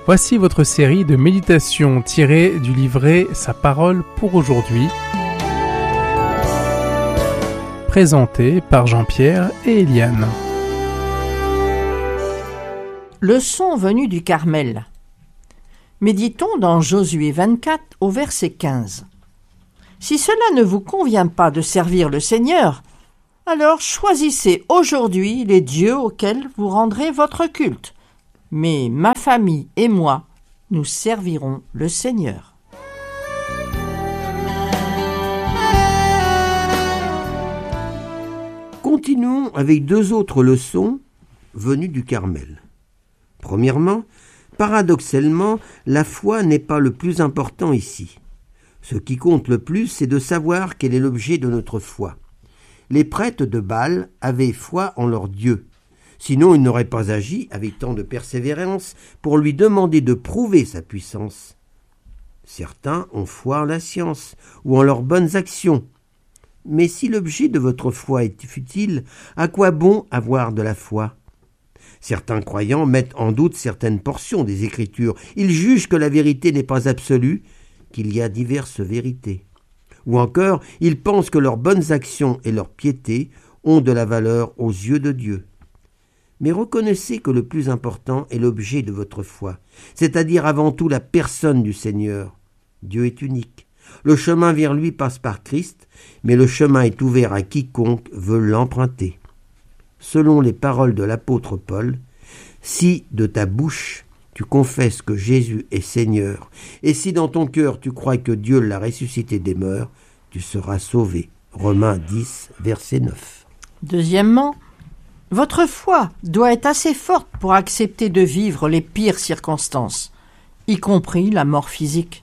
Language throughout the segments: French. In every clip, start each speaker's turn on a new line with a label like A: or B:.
A: Voici votre série de méditations tirées du livret Sa parole pour aujourd'hui, présentée par Jean-Pierre et Eliane.
B: Leçon venue du Carmel. Méditons dans Josué 24 au verset 15. Si cela ne vous convient pas de servir le Seigneur, alors choisissez aujourd'hui les dieux auxquels vous rendrez votre culte. Mais ma famille et moi, nous servirons le Seigneur.
C: Continuons avec deux autres leçons venues du Carmel. Premièrement, paradoxalement, la foi n'est pas le plus important ici. Ce qui compte le plus, c'est de savoir quel est l'objet de notre foi. Les prêtres de Baal avaient foi en leur Dieu. Sinon, ils n'auraient pas agi avec tant de persévérance pour lui demander de prouver sa puissance. Certains ont foi en la science ou en leurs bonnes actions. Mais si l'objet de votre foi est futile, à quoi bon avoir de la foi ? Certains croyants mettent en doute certaines portions des Écritures. Ils jugent que la vérité n'est pas absolue, qu'il y a diverses vérités. Ou encore, ils pensent que leurs bonnes actions et leur piété ont de la valeur aux yeux de Dieu. Mais reconnaissez que le plus important est l'objet de votre foi, c'est-à-dire avant tout la personne du Seigneur. Dieu est unique. Le chemin vers lui passe par Christ, mais le chemin est ouvert à quiconque veut l'emprunter. Selon les paroles de l'apôtre Paul, « Si de ta bouche tu confesses que Jésus est Seigneur, et si dans ton cœur tu crois que Dieu l'a ressuscité des morts, tu seras sauvé. » Romains 10, verset 9.
B: Deuxièmement, votre foi doit être assez forte pour accepter de vivre les pires circonstances, y compris la mort physique.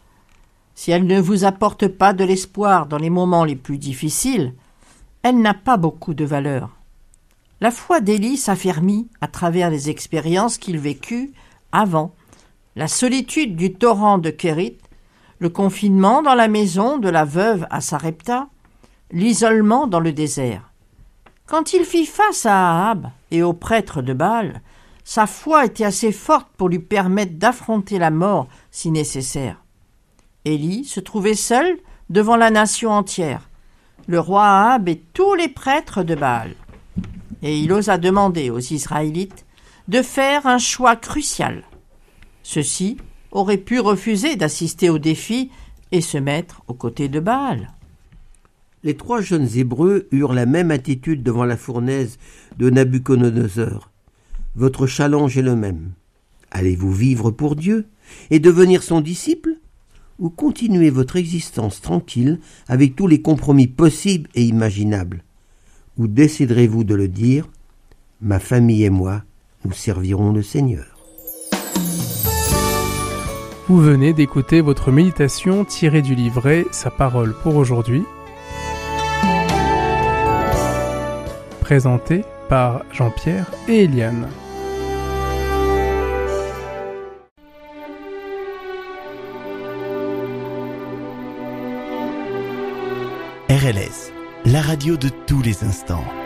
B: Si elle ne vous apporte pas de l'espoir dans les moments les plus difficiles, elle n'a pas beaucoup de valeur. La foi d'Élie s'affermit à travers les expériences qu'il vécut avant, la solitude du torrent de Kérit, le confinement dans la maison de la veuve à Sarepta, l'isolement dans le désert. Quand il fit face à Ahab et aux prêtres de Baal, sa foi était assez forte pour lui permettre d'affronter la mort si nécessaire. Élie se trouvait seul devant la nation entière, le roi Ahab et tous les prêtres de Baal. Et il osa demander aux Israélites de faire un choix crucial. Ceux-ci auraient pu refuser d'assister au défi et se mettre aux côtés de Baal.
C: Les trois jeunes Hébreux eurent la même attitude devant la fournaise de Nabuchodonosor. Votre challenge est le même. Allez-vous vivre pour Dieu et devenir son disciple ? Ou continuer votre existence tranquille avec tous les compromis possibles et imaginables ? Ou déciderez-vous de le dire ? Ma famille et moi, nous servirons le Seigneur.
A: Vous venez d'écouter votre méditation tirée du livret Sa parole pour aujourd'hui, présentée par Jean-Pierre et Eliane.
D: RLS, la radio de tous les instants.